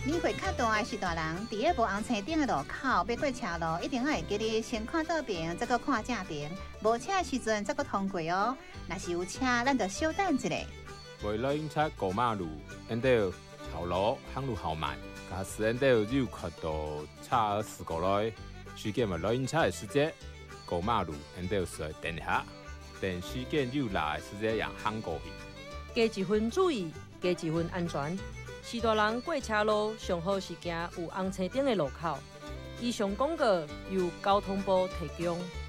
年岁较大的是大人，伫个无红青顶的路口要过车路，一定要会记得先看倒边，再搁看正边。无车的时阵再搁通过哦。若是有车，咱就稍等一下。 为了警察过马路，因得后路行路好慢，假使因得有看到车事故来，事件为了警察的时间过马路，因得需要等一下，等事件有来的时间让行过去。 加一分注意，加一分安全。是大人过车路上好是行有红青灯的路口。以上广告由交通部提供。